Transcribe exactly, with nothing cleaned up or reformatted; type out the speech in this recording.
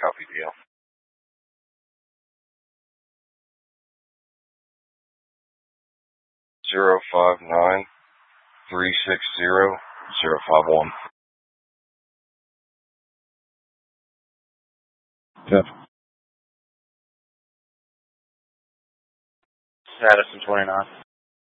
Copy deal. Zero five nine three six zero zero five one. Yep. Addison twenty nine.